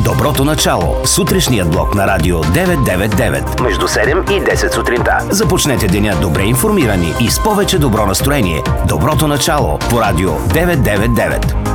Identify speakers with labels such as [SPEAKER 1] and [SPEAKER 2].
[SPEAKER 1] Доброто начало. Сутрешният блок на Радио 999. Между 7 и 10 сутринта. Започнете деня добре информирани и с повече добро настроение. Доброто начало по Радио 999.